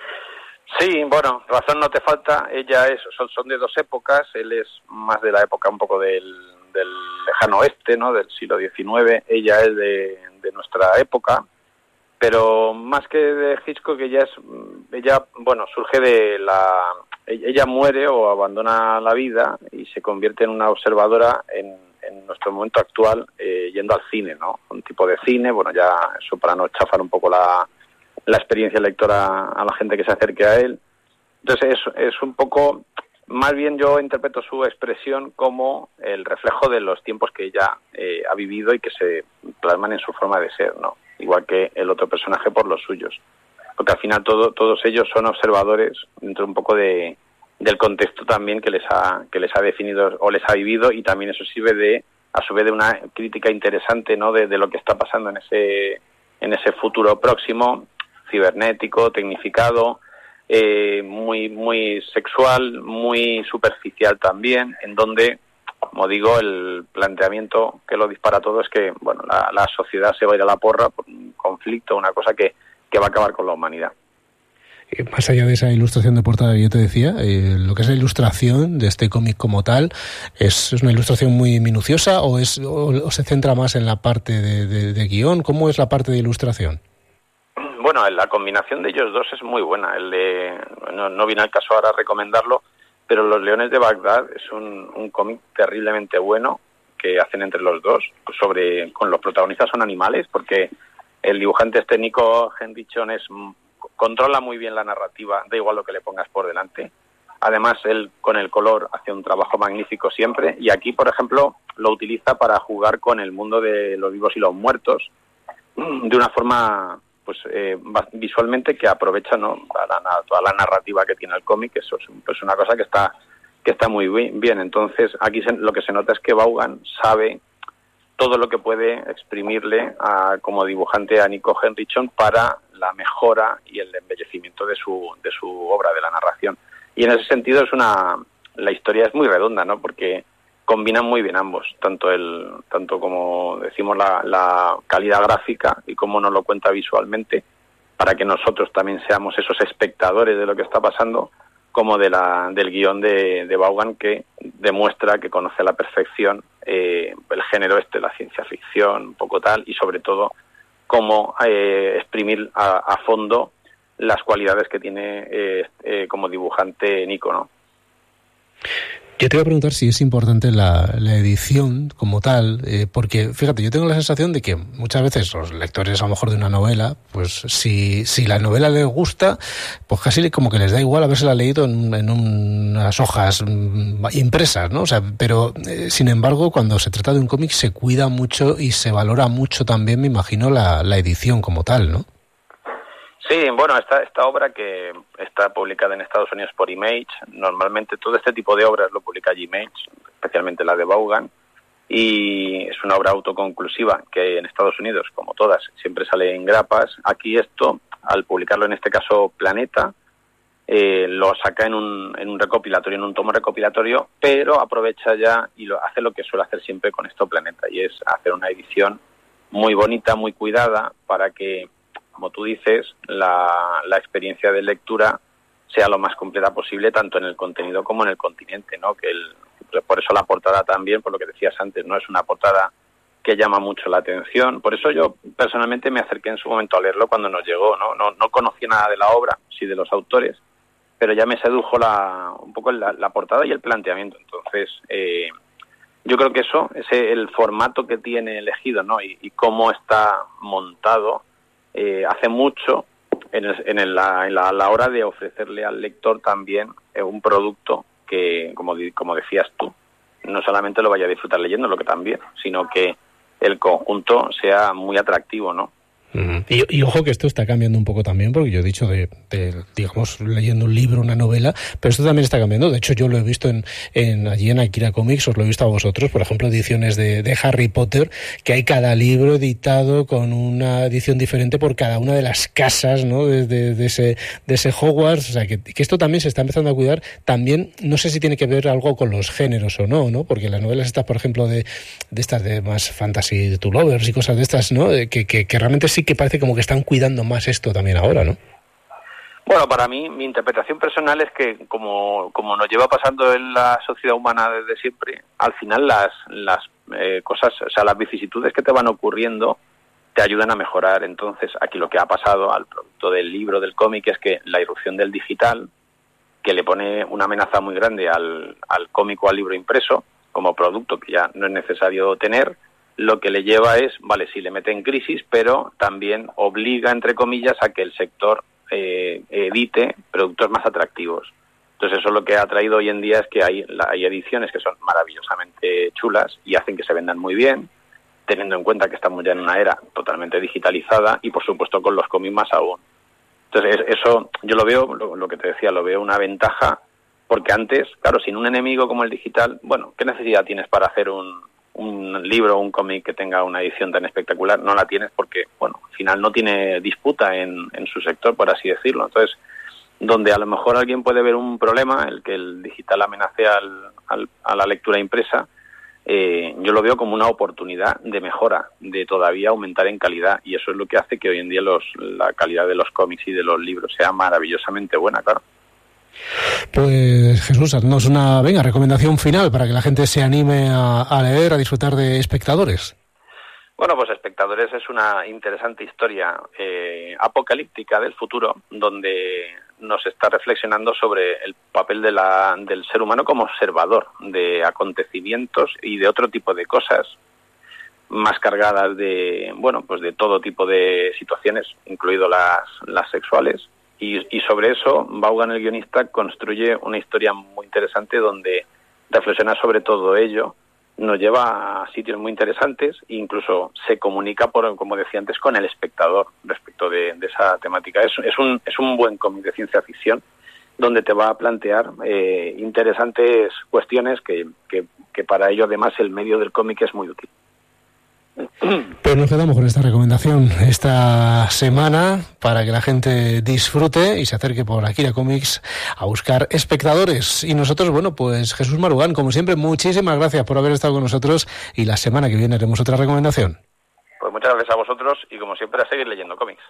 Sí, bueno, razón no te falta. Ella es, son, son de dos épocas. Él es más de la época un poco del, del lejano oeste, ¿no?, del siglo diecinueve. Ella es de, de nuestra época, pero más que de Hitchcock, ella es, ella, bueno, surge de la, ella muere o abandona la vida y se convierte en una observadora en, en nuestro momento actual, eh, yendo al cine, ¿no? Un tipo de cine, bueno, ya eso para no chafar un poco la la experiencia lectora a la gente que se acerque a él. Entonces es, es un poco, más bien yo interpreto su expresión como el reflejo de los tiempos que ella eh, ha vivido y que se plasman en su forma de ser, ¿no? Igual que el otro personaje por los suyos. Porque al final todo, todos ellos son observadores dentro un poco de del contexto también que les ha que les ha definido o les ha vivido, y también eso sirve de a su vez de una crítica interesante, ¿no?, de, de lo que está pasando en ese en ese futuro próximo, cibernético, tecnificado, eh, muy muy sexual, muy superficial también, en donde, como digo, el planteamiento que lo dispara todo es que, bueno, la, la sociedad se va a ir a la porra por un conflicto, una cosa que, que va a acabar con la humanidad. Más allá de esa ilustración de portada que yo te decía, eh, lo que es la ilustración de este cómic como tal, ¿es, es una ilustración muy minuciosa o, es, o, o se centra más en la parte de, de, de guión? ¿Cómo es la parte de ilustración? Bueno, la combinación de ellos dos es muy buena. El de, no, no viene al caso ahora recomendarlo, pero Los Leones de Bagdad es un, un cómic terriblemente bueno que hacen entre los dos. Sobre, con los protagonistas son animales, porque el dibujante este Nico Henrichon es, controla muy bien la narrativa, da igual lo que le pongas por delante. Además, él con el color hace un trabajo magnífico siempre, y aquí, por ejemplo, lo utiliza para jugar con el mundo de los vivos y los muertos de una forma, pues eh, visualmente, que aprovecha, ¿no?, la, la, toda la narrativa que tiene el cómic. Eso es pues una cosa que está que está muy bien. Entonces aquí se, lo que se nota es que Vaughan sabe todo lo que puede exprimirle a, como dibujante a Nico Henrichon para la mejora y el embellecimiento de su de su obra, de la narración. Y en ese sentido es una la historia es muy redonda, ¿no?, porque combinan muy bien ambos, tanto el tanto como decimos la, la calidad gráfica y cómo nos lo cuenta visualmente, para que nosotros también seamos esos espectadores de lo que está pasando, como de la del guión de, de Vaughan, que demuestra que conoce a la perfección eh, el género este, la ciencia ficción, un poco tal, y sobre todo cómo eh, exprimir a, a fondo las cualidades que tiene eh, eh, como dibujante Nico, ¿no? Yo te voy a preguntar si es importante la, la edición como tal, eh, porque fíjate, yo tengo la sensación de que muchas veces los lectores a lo mejor de una novela, pues si, si la novela les gusta, pues casi como que les da igual habérsela leído en, en unas hojas impresas, ¿no? O sea, pero eh, sin embargo, cuando se trata de un cómic se cuida mucho y se valora mucho también, me imagino, la, la edición como tal, ¿no? Sí, bueno, esta, esta obra que está publicada en Estados Unidos por Image, normalmente todo este tipo de obras lo publica Image, especialmente la de Vaughan, y es una obra autoconclusiva que en Estados Unidos, como todas, siempre sale en grapas. Aquí esto, al publicarlo en este caso Planeta, eh, lo saca en un, en un recopilatorio, en un tomo recopilatorio, pero aprovecha ya y lo hace lo que suele hacer siempre con esto Planeta, y es hacer una edición muy bonita, muy cuidada, para que, como tú dices, la, la experiencia de lectura sea lo más completa posible, tanto en el contenido como en el continente, ¿no? Que el, por eso la portada también, por lo que decías antes, no es una portada que llama mucho la atención. Por eso yo personalmente me acerqué en su momento a leerlo cuando nos llegó, ¿no? No, no conocía nada de la obra, sí de los autores, pero ya me sedujo la, un poco la, la portada y el planteamiento. Entonces, eh, yo creo que eso, ese el formato que tiene elegido, ¿no? Y, y cómo está montado, Eh, hace mucho en, el, en, el, la, en la, la hora de ofrecerle al lector también eh, un producto que, como, como decías tú, no solamente lo vaya a disfrutar leyendo, lo que también, sino que el conjunto sea muy atractivo, ¿no? Uh-huh. Y, y ojo que esto está cambiando un poco también, porque yo he dicho de, de, digamos, leyendo un libro, una novela, pero esto también está cambiando. De hecho, yo lo he visto en, en allí en Akira Comics, os lo he visto a vosotros, por ejemplo, ediciones de, de Harry Potter, que hay cada libro editado con una edición diferente por cada una de las casas, ¿no? De, de, de ese de ese Hogwarts. O sea, que, que esto también se está empezando a cuidar. También, no sé si tiene que ver algo con los géneros o no, ¿no? Porque las novelas estas, por ejemplo, de, de estas de más fantasy to lovers y cosas de estas, ¿no? Que, que, que realmente sí que parece como que están cuidando más esto también ahora, ¿no? Bueno, para mí, mi interpretación personal es que, como, como nos lleva pasando en la sociedad humana desde siempre, al final las, las eh, cosas, o sea, las vicisitudes que te van ocurriendo te ayudan a mejorar. Entonces, aquí lo que ha pasado al producto del libro, del cómic, es que la irrupción del digital, que le pone una amenaza muy grande al, al cómic o al libro impreso, como producto que ya no es necesario tener, lo que le lleva es, vale, sí le mete en crisis, pero también obliga, entre comillas, a que el sector eh, edite productos más atractivos. Entonces eso lo que ha traído hoy en día es que hay, hay ediciones que son maravillosamente chulas y hacen que se vendan muy bien, teniendo en cuenta que estamos ya en una era totalmente digitalizada y, por supuesto, con los cómics más aún. Entonces eso yo lo veo, lo, lo que te decía, lo veo una ventaja, porque antes, claro, sin un enemigo como el digital, bueno, ¿qué necesidad tienes para hacer un un libro o un cómic que tenga una edición tan espectacular? No la tienes porque, bueno, al final no tiene disputa en, en su sector, por así decirlo. Entonces, donde a lo mejor alguien puede ver un problema, el que el digital amenace al, al, a la lectura impresa, eh, yo lo veo como una oportunidad de mejora, de todavía aumentar en calidad, y eso es lo que hace que hoy en día los, la calidad de los cómics y de los libros sea maravillosamente buena, claro. Pues Jesús, haznos una venga recomendación final para que la gente se anime a, a leer, a disfrutar de Espectadores. Bueno, pues Espectadores es una interesante historia eh, apocalíptica del futuro, donde nos está reflexionando sobre el papel de la, del ser humano como observador de acontecimientos y de otro tipo de cosas más cargadas de, bueno, pues de todo tipo de situaciones, incluido las, las sexuales. Y, y sobre eso, Vaughan, el guionista, construye una historia muy interesante donde reflexiona sobre todo ello, nos lleva a sitios muy interesantes e incluso se comunica, por, como decía antes, con el espectador respecto de, de esa temática. Es, es, un, es un buen cómic de ciencia ficción donde te va a plantear eh, interesantes cuestiones que, que, que para ello además el medio del cómic es muy útil. Pues nos quedamos con esta recomendación esta semana para que la gente disfrute y se acerque por Akira Comics a buscar Espectadores. Y nosotros, bueno, pues Jesús Marugán, como siempre, muchísimas gracias por haber estado con nosotros y la semana que viene haremos otra recomendación. Pues muchas gracias a vosotros y como siempre a seguir leyendo cómics.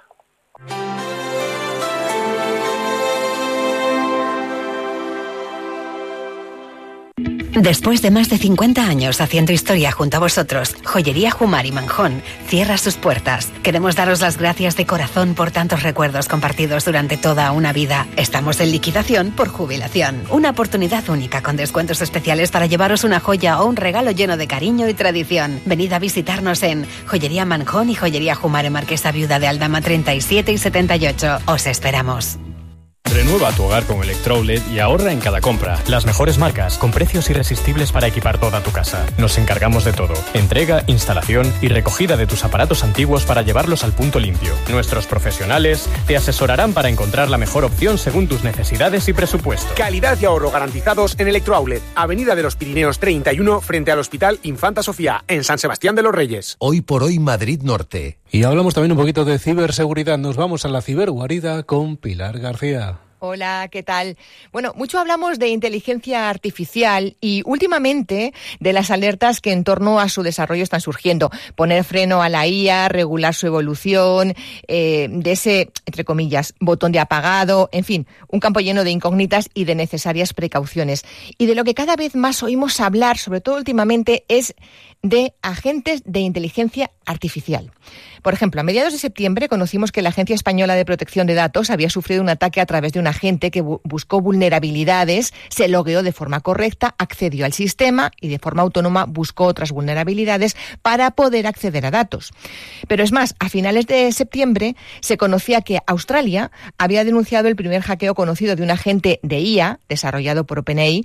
Después de más de cincuenta años haciendo historia junto a vosotros, Joyería Jumar y Manjón cierra sus puertas. Queremos daros las gracias de corazón por tantos recuerdos compartidos durante toda una vida. Estamos en liquidación por jubilación. Una oportunidad única con descuentos especiales para llevaros una joya o un regalo lleno de cariño y tradición. Venid a visitarnos en Joyería Manjón y Joyería Jumar en Marquesa Viuda de Aldama treinta y siete y setenta y ocho. Os esperamos. Renueva tu hogar con Electrolet y ahorra en cada compra. Las mejores marcas, con precios irresistibles para equipar toda tu casa. Nos encargamos de todo. Entrega, instalación y recogida de tus aparatos antiguos para llevarlos al punto limpio. Nuestros profesionales te asesorarán para encontrar la mejor opción según tus necesidades y presupuesto. Calidad y ahorro garantizados en Electrolet. Avenida de los Pirineos treinta y uno, frente al Hospital Infanta Sofía, en San Sebastián de los Reyes. Hoy por hoy Madrid Norte. Y hablamos también un poquito de ciberseguridad. Nos vamos a la ciberguarida con Pilar García. Hola, ¿qué tal? Bueno, mucho hablamos de inteligencia artificial y últimamente de las alertas que en torno a su desarrollo están surgiendo. Poner freno a la I A, regular su evolución, eh, de ese, entre comillas, botón de apagado, en fin, un campo lleno de incógnitas y de necesarias precauciones. Y de lo que cada vez más oímos hablar, sobre todo últimamente, es de agentes de inteligencia artificial. Por ejemplo, a mediados de septiembre conocimos que la Agencia Española de Protección de Datos había sufrido un ataque a través de un agente que bu- buscó vulnerabilidades, se logueó de forma correcta, accedió al sistema y de forma autónoma buscó otras vulnerabilidades para poder acceder a datos. Pero es más, a finales de septiembre se conocía que Australia había denunciado el primer hackeo conocido de un agente de I A, desarrollado por OpenAI,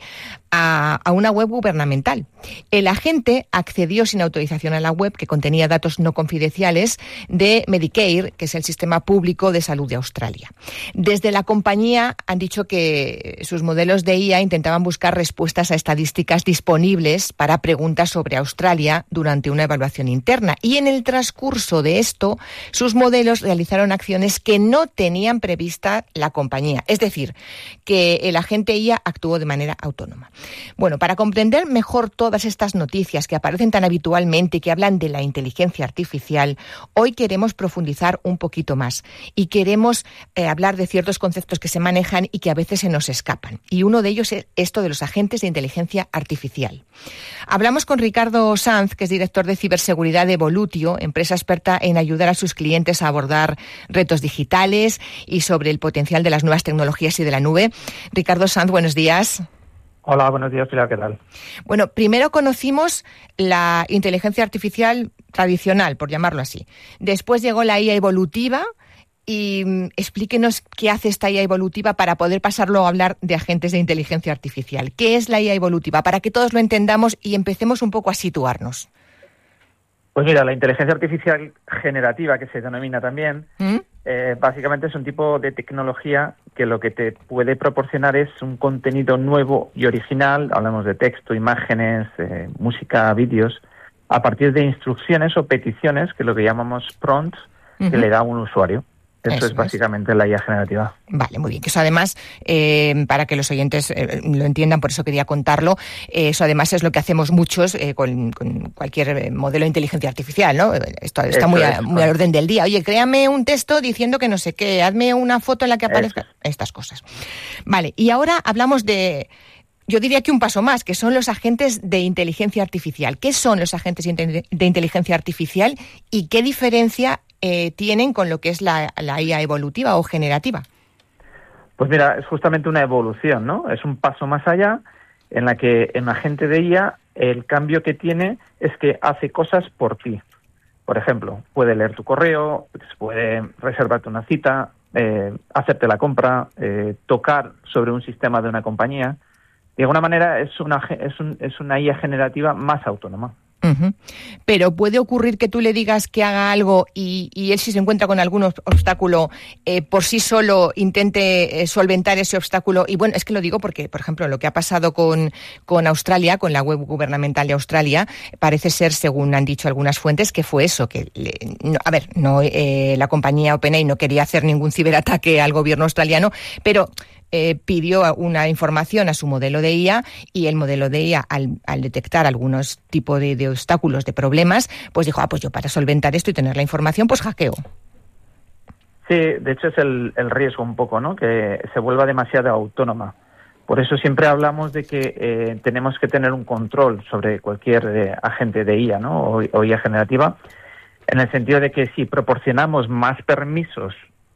a, a una web gubernamental. El agente accedió sin autorización a la web, que contenía datos no confidenciales, de Medicare, que es el sistema público de salud de Australia. Desde la compañía han dicho que sus modelos de I A intentaban buscar respuestas a estadísticas disponibles para preguntas sobre Australia durante una evaluación interna. Y en el transcurso de esto, sus modelos realizaron acciones que no tenían prevista la compañía. Es decir, que el agente I A actuó de manera autónoma. Bueno, para comprender mejor todas estas noticias que aparecen tan habitualmente y que hablan de la inteligencia artificial, hoy queremos profundizar un poquito más y queremos eh, hablar de ciertos conceptos que se manejan y que a veces se nos escapan. Y uno de ellos es esto de los agentes de inteligencia artificial. Hablamos con Ricardo Sanz, que es director de ciberseguridad de Evolutio, empresa experta en ayudar a sus clientes a abordar retos digitales y sobre el potencial de las nuevas tecnologías y de la nube. Ricardo Sanz, buenos días. Hola, buenos días, Pilar, ¿qué tal? Bueno, primero conocimos la inteligencia artificial tradicional, por llamarlo así. Después llegó la I A evolutiva y mm, explíquenos qué hace esta I A evolutiva para poder pasarlo a hablar de agentes de inteligencia artificial. ¿Qué es la I A evolutiva? Para que todos lo entendamos y empecemos un poco a situarnos. Pues mira, la inteligencia artificial generativa, que se denomina también, ¿Mm? eh, básicamente es un tipo de tecnología que lo que te puede proporcionar es un contenido nuevo y original, hablamos de texto, imágenes, eh, música, vídeos, a partir de instrucciones o peticiones, que es lo que llamamos prompts, uh-huh. que le da a un usuario. Eso, Eso es básicamente es. la I A generativa. Vale, muy bien. Que eso además, eh, para que los oyentes eh, lo entiendan, por eso quería contarlo, eh, eso además es lo que hacemos muchos eh, con, con cualquier modelo de inteligencia artificial, ¿no? Esto está eso muy, a, muy al orden del día. Oye, créame un texto diciendo que no sé qué, hazme una foto en la que aparezca eso. Estas cosas. Vale, y ahora hablamos de... Yo diría que un paso más, que son los agentes de inteligencia artificial. ¿Qué son los agentes de inteligencia artificial y qué diferencia eh, tienen con lo que es la, la I A evolutiva o generativa? Pues mira, es justamente una evolución, ¿no? Es un paso más allá en la que en un agente de I A el cambio que tiene es que hace cosas por ti. Por ejemplo, puede leer tu correo, puede reservarte una cita, eh, hacerte la compra, eh, tocar sobre un sistema de una compañía. De alguna manera es una es, un, es una I A generativa más autónoma. Uh-huh. Pero puede ocurrir que tú le digas que haga algo y, y él, si se encuentra con algún obstáculo, eh, por sí solo intente eh, solventar ese obstáculo. Y bueno, es que lo digo porque, por ejemplo, lo que ha pasado con, con Australia, con la web gubernamental de Australia, parece ser, según han dicho algunas fuentes, que fue eso. que le, no, A ver, no eh, la compañía OpenAI no quería hacer ningún ciberataque al gobierno australiano, pero... Eh, pidió una información a su modelo de I A y el modelo de I A, al, al detectar algunos tipos de, de obstáculos, de problemas, pues dijo, ah, pues yo para solventar esto y tener la información, pues hackeo. Sí, de hecho es el, el riesgo un poco, ¿no? Que se vuelva demasiado autónoma. Por eso siempre hablamos de que eh, tenemos que tener un control sobre cualquier eh, agente de I A, ¿no? O, o I A generativa, en el sentido de que si proporcionamos más permisos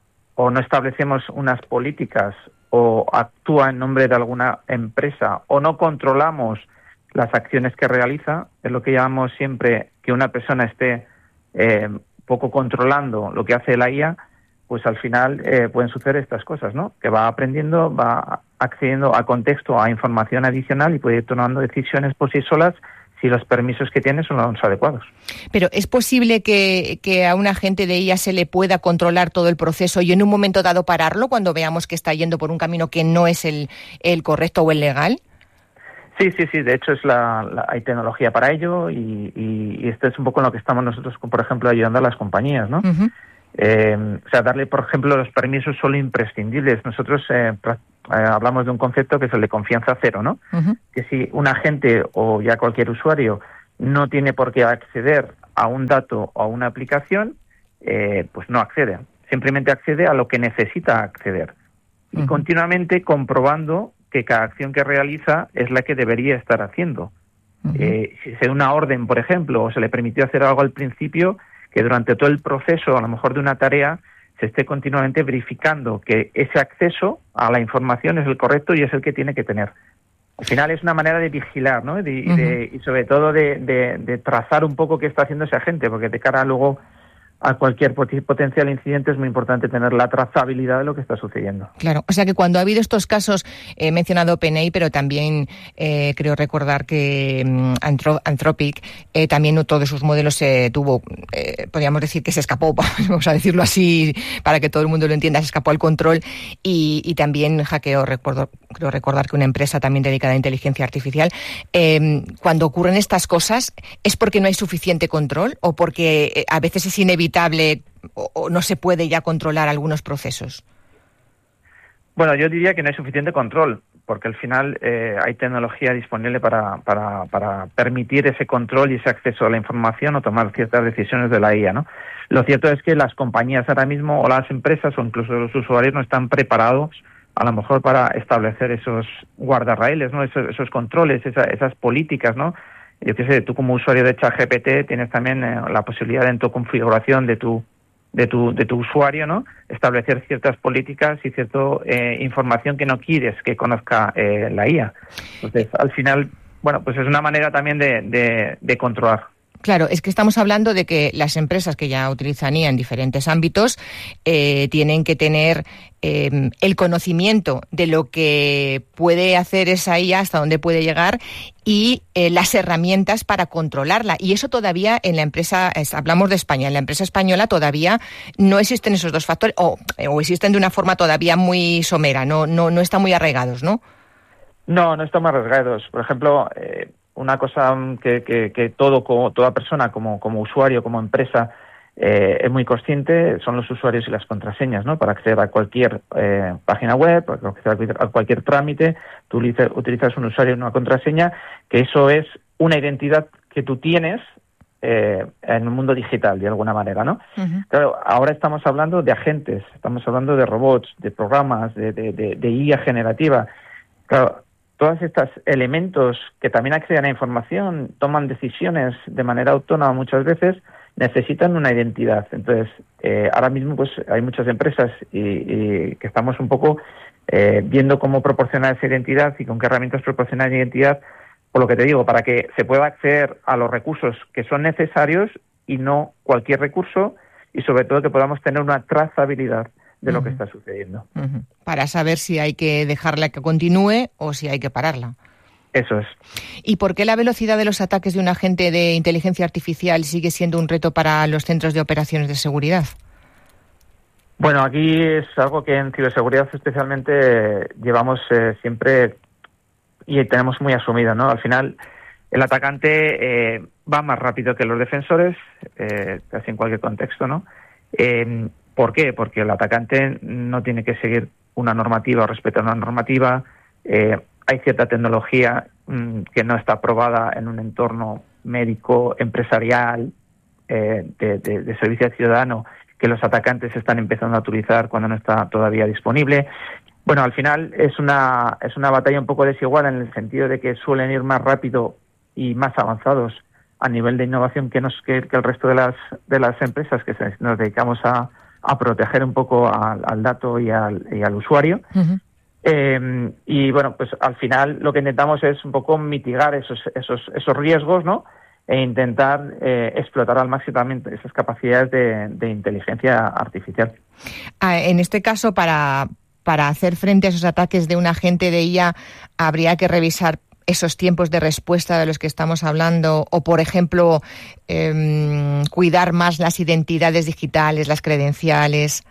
o no establecemos unas políticas o actúa en nombre de alguna empresa o no controlamos las acciones que realiza, es lo que llamamos siempre que una persona esté eh, poco controlando lo que hace la I A, pues al final eh, pueden suceder estas cosas, ¿no? Que va aprendiendo, va accediendo a contexto, a información adicional y puede ir tomando decisiones por sí solas si los permisos que tiene son los adecuados. Pero ¿es posible que, que a un agente de I A se le pueda controlar todo el proceso y en un momento dado pararlo cuando veamos que está yendo por un camino que no es el, el correcto o el legal? Sí, sí, sí. De hecho, es la, la, hay tecnología para ello y, y, y esto es un poco en lo que estamos nosotros, por ejemplo, ayudando a las compañías, ¿no? Uh-huh. Eh, o sea, darle, por ejemplo, los permisos solo imprescindibles. Nosotros eh, eh, hablamos de un concepto que es el de confianza cero, ¿no? Uh-huh. Que si un agente o ya cualquier usuario no tiene por qué acceder a un dato o a una aplicación, eh, pues no accede. Simplemente accede a lo que necesita acceder. Uh-huh. Y continuamente comprobando que cada acción que realiza es la que debería estar haciendo. Uh-huh. Eh, si se da una orden, por ejemplo, o se le permitió hacer algo al principio, que durante todo el proceso, a lo mejor de una tarea, se esté continuamente verificando que ese acceso a la información es el correcto y es el que tiene que tener. Al final es una manera de vigilar, ¿no? De, uh-huh. de, y sobre todo de, de, de trazar un poco qué está haciendo ese agente, porque de cara luego a cualquier potencial incidente es muy importante tener la trazabilidad de lo que está sucediendo. Claro, o sea que cuando ha habido estos casos, he mencionado OpenAI, pero también eh, creo recordar que um, Anthrop- Anthropic eh, también otro de sus modelos se eh, tuvo, eh, podríamos decir que se escapó, vamos a decirlo así, para que todo el mundo lo entienda, se escapó al control y, y también hackeó, recuerdo, creo recordar que una empresa también dedicada a inteligencia artificial. Eh, cuando ocurren estas cosas, ¿es porque no hay suficiente control o porque eh, a veces es inevitable o, o no se puede ya controlar algunos procesos? Bueno, yo diría que no hay suficiente control, porque al final eh, hay tecnología disponible para, para, para permitir ese control y ese acceso a la información o tomar ciertas decisiones de la I A, ¿no? Lo cierto es que las compañías ahora mismo, o las empresas, o incluso los usuarios, no están preparados a lo mejor para establecer esos guardarraíles, ¿no? Esos, esos controles, esa, esas políticas, ¿no? Yo qué sé, tú como usuario de ChatGPT tienes también eh, la posibilidad en tu configuración de tu de tu de tu usuario, ¿no? Establecer ciertas políticas y cierta eh, información que no quieres que conozca eh, la I A. Entonces, al final, bueno, pues es una manera también de, de, de controlar. Claro, es que estamos hablando de que las empresas que ya utilizan I A en diferentes ámbitos eh, tienen que tener eh, el conocimiento de lo que puede hacer esa I A, hasta dónde puede llegar y eh, las herramientas para controlarla. Y eso todavía en la empresa, es, hablamos de España, en la empresa española todavía no existen esos dos factores o, o existen de una forma todavía muy somera, no, no, no están muy arraigados, ¿no? No, no están muy arraigados. Por ejemplo, eh, una cosa que, que, que todo como toda persona como, como usuario, como empresa, eh, es muy consciente, son los usuarios y las contraseñas, ¿no? Para acceder a cualquier eh, página web, para acceder a cualquier trámite, tú utilizas un usuario y una contraseña, que eso es una identidad que tú tienes eh, en el mundo digital, de alguna manera, ¿no? Uh-huh. Claro, ahora estamos hablando de agentes, estamos hablando de robots, de programas, de, de, de, de I A generativa. Claro, todos estos elementos que también acceden a información, toman decisiones de manera autónoma muchas veces, necesitan una identidad. Entonces, eh, ahora mismo pues hay muchas empresas y, y que estamos un poco eh, viendo cómo proporcionar esa identidad y con qué herramientas proporcionar identidad, por lo que te digo, para que se pueda acceder a los recursos que son necesarios y no cualquier recurso, y sobre todo que podamos tener una trazabilidad de lo uh-huh. que está sucediendo. Uh-huh. Para saber si hay que dejarla que continúe o si hay que pararla. Eso es. ¿Y por qué la velocidad de los ataques de un agente de inteligencia artificial sigue siendo un reto para los centros de operaciones de seguridad? Bueno, aquí es algo que en ciberseguridad especialmente llevamos eh, siempre y tenemos muy asumido, ¿no? Al final, el atacante eh, va más rápido que los defensores, eh, casi en cualquier contexto, ¿no? Eh, ¿Por qué? Porque el atacante no tiene que seguir una normativa o respetar una normativa. Eh, hay cierta tecnología mmm, que no está aprobada en un entorno médico, empresarial, eh, de, de, de servicio al ciudadano, que los atacantes están empezando a utilizar cuando no está todavía disponible. Bueno, al final es una es una batalla un poco desigual en el sentido de que suelen ir más rápido y más avanzados a nivel de innovación que, nos, que, que el resto de las de las empresas que se, nos dedicamos a, a proteger un poco al, al dato y al, y al usuario. Uh-huh. Eh, y bueno, pues al final lo que intentamos es un poco mitigar esos esos esos riesgos, ¿no? E intentar eh, explotar al máximo también esas capacidades de, de inteligencia artificial. Ah, en este caso, para para hacer frente a esos ataques de un agente de I A, habría que revisar esos tiempos de respuesta de los que estamos hablando, o por ejemplo, eh, cuidar más las identidades digitales, las credenciales.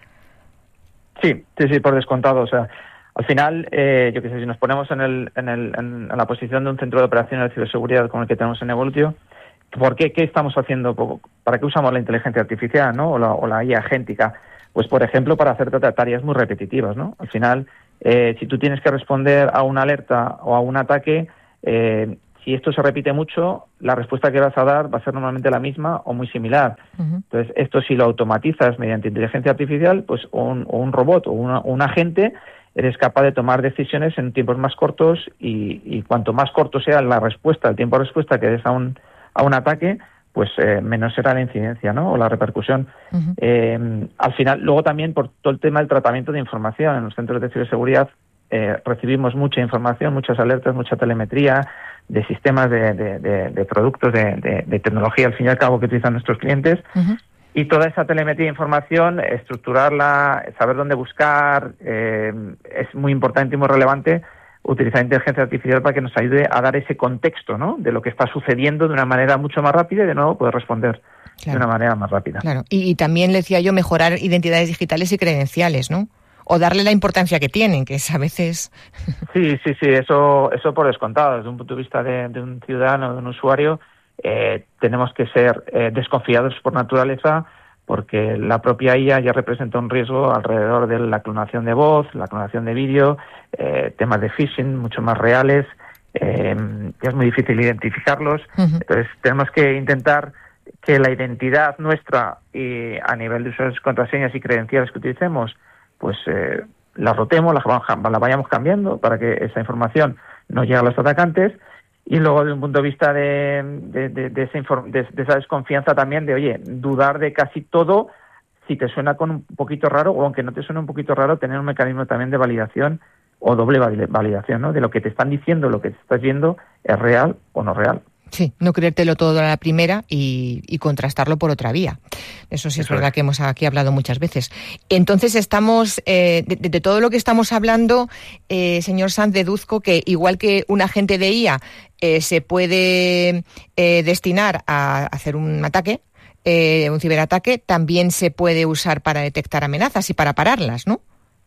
Sí, sí, sí, por descontado. O sea, al final, eh, yo qué sé, si nos ponemos en, el, en, el, en la posición de un centro de operaciones de ciberseguridad como el que tenemos en Evolutio, ¿por qué? ¿Qué estamos haciendo? ¿Para qué usamos la inteligencia artificial, ¿no? o, la, o la I A agéntica? Pues, por ejemplo, para hacer tareas muy repetitivas, ¿no? Al final, eh, si tú tienes que responder a una alerta o a un ataque, eh, si esto se repite mucho, la respuesta que vas a dar va a ser normalmente la misma o muy similar. Uh-huh. Entonces, esto si lo automatizas mediante inteligencia artificial, pues un, o un robot o una, un agente, eres capaz de tomar decisiones en tiempos más cortos y, y cuanto más corto sea la respuesta, el tiempo de respuesta que des a un, a un ataque, pues eh, menos será la incidencia, ¿no? O la repercusión. Uh-huh. Eh, al final, luego también por todo el tema del tratamiento de información. En los centros de ciberseguridad eh, recibimos mucha información, muchas alertas, mucha telemetría de sistemas de, de, de, de productos, de, de, de tecnología, al fin y al cabo, que utilizan nuestros clientes. Uh-huh. Y toda esa telemetría de información, estructurarla, saber dónde buscar, eh, es muy importante y muy relevante utilizar inteligencia artificial para que nos ayude a dar ese contexto, ¿no? De lo que está sucediendo de una manera mucho más rápida y de nuevo poder responder claro. de una manera más rápida. Claro. Y, y también le decía yo mejorar identidades digitales y credenciales, ¿no? O darle la importancia que tienen, que es a veces... Sí, sí, sí, eso eso por descontado. Desde un punto de vista de, de un ciudadano, de un usuario, eh, tenemos que ser eh, desconfiados por naturaleza, porque la propia I A ya representa un riesgo alrededor de la clonación de voz, la clonación de vídeo, eh, temas de phishing mucho más reales, eh, es muy difícil identificarlos. Uh-huh. Entonces tenemos que intentar que la identidad nuestra y a nivel de usuarios, contraseñas y credenciales que utilicemos, pues eh, la rotemos, la, la vayamos cambiando para que esa información no llegue a los atacantes. Y luego, desde un punto de vista de, de, de, de, esa inform- de, de esa desconfianza también de, oye, dudar de casi todo, si te suena con un poquito raro, o aunque no te suene un poquito raro, tener un mecanismo también de validación o doble validación, ¿no? De lo que te están diciendo, lo que te estás viendo, es real o no real. Sí, no creértelo todo a la primera y, y contrastarlo por otra vía. Eso sí es Eso verdad es. que hemos aquí hablado muchas veces. Entonces estamos, eh, de, de todo lo que estamos hablando, eh, señor Sanz, deduzco que igual que un agente de I A eh, se puede eh, destinar a hacer un ataque, eh, un ciberataque, también se puede usar para detectar amenazas y para pararlas, ¿no?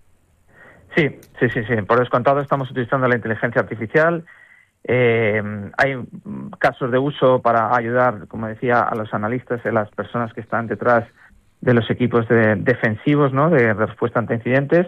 Sí, sí, sí, sí. Por descontado estamos utilizando la inteligencia artificial. Eh, hay casos de uso para ayudar, como decía, a los analistas, a las personas que están detrás de los equipos de, defensivos, ¿no? de, de respuesta ante incidentes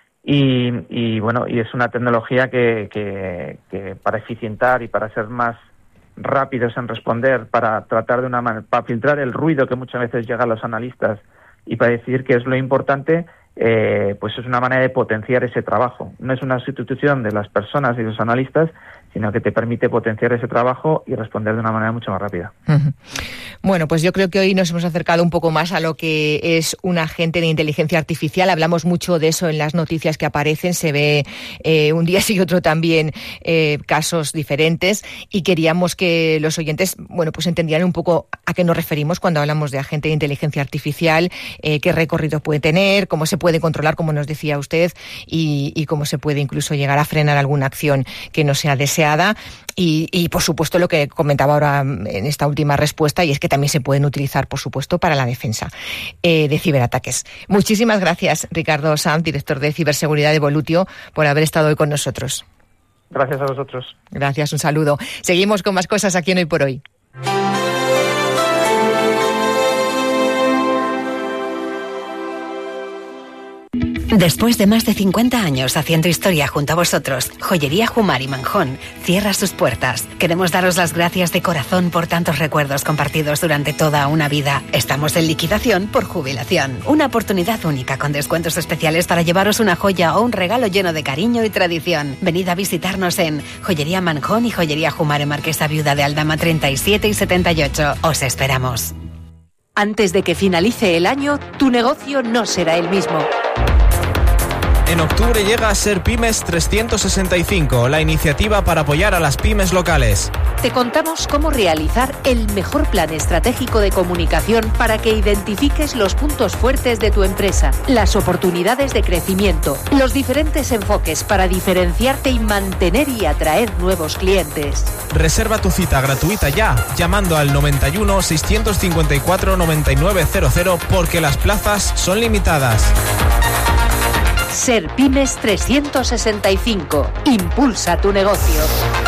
y, y bueno, y es una tecnología que, que, que para eficientar y para ser más rápidos en responder, para tratar de una manera, para filtrar el ruido que muchas veces llega a los analistas y para decir qué es lo importante, eh, pues es una manera de potenciar ese trabajo. No es una sustitución de las personas y los analistas, sino que te permite potenciar ese trabajo y responder de una manera mucho más rápida. Uh-huh. Bueno, pues yo creo que hoy nos hemos acercado un poco más a lo que es un agente de inteligencia artificial. Hablamos mucho de eso en las noticias que aparecen, se ve eh, un día sí y otro también eh, casos diferentes y queríamos que los oyentes, bueno, pues entendieran un poco a qué nos referimos cuando hablamos de agente de inteligencia artificial, eh, qué recorrido puede tener, cómo se puede controlar, como nos decía usted, y, y cómo se puede incluso llegar a frenar alguna acción que no sea deseada. Y, y, por supuesto, lo que comentaba ahora en esta última respuesta, y es que también se pueden utilizar, por supuesto, para la defensa eh, de ciberataques. Muchísimas gracias, Ricardo Sanz, director de ciberseguridad de Evolutio, por haber estado hoy con nosotros. Gracias a vosotros. Gracias, un saludo. Seguimos con más cosas aquí en Hoy por Hoy. Después de más de cincuenta años haciendo historia junto a vosotros, Joyería Jumar y Manjón cierra sus puertas. Queremos daros las gracias de corazón por tantos recuerdos compartidos durante toda una vida. Estamos en liquidación por jubilación. Una oportunidad única con descuentos especiales para llevaros una joya o un regalo lleno de cariño y tradición. Venid a visitarnos en Joyería Manjón y Joyería Jumar en Marquesa Viuda de Aldama treinta y siete y setenta y ocho. Os esperamos. Antes de que finalice el año, tu negocio no será el mismo. En octubre llega a Ser Pymes trescientos sesenta y cinco, la iniciativa para apoyar a las pymes locales. Te contamos cómo realizar el mejor plan estratégico de comunicación para que identifiques los puntos fuertes de tu empresa, las oportunidades de crecimiento, los diferentes enfoques para diferenciarte y mantener y atraer nuevos clientes. Reserva tu cita gratuita ya, llamando al noventa y uno, seiscientos cincuenta y cuatro, noventa y nueve cero cero, porque las plazas son limitadas. Ser Pymes trescientos sesenta y cinco. Impulsa tu negocio.